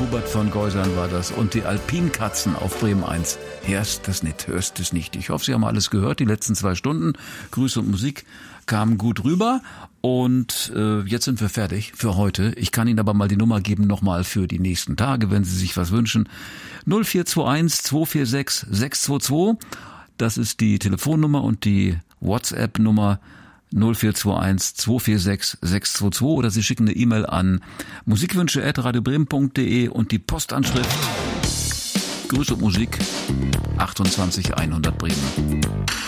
Hubert von Geusern war das und die Alpinkatzen auf Bremen 1. Hörst es nicht. Ich hoffe, Sie haben alles gehört, die letzten 2 Stunden. Grüße und Musik kamen gut rüber und jetzt sind wir fertig für heute. Ich kann Ihnen aber mal die Nummer geben nochmal für die nächsten Tage, wenn Sie sich was wünschen. 0421 246 622, das ist die Telefonnummer und die WhatsApp-Nummer 0421 246 622 oder Sie schicken eine E-Mail an musikwünsche@radiobremen.de und die Postanschrift Grüße und Musik 28100 Bremen.